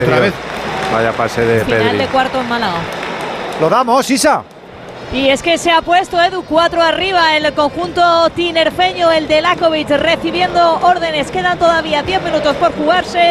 Otra vez. Vaya pase de Final Pedri. de cuarto en Málaga. Lo damos, Isa. Y es que se ha puesto Edu 4 arriba el conjunto tinerfeño, el de Lakovic, recibiendo órdenes. Quedan todavía 10 minutos por jugarse.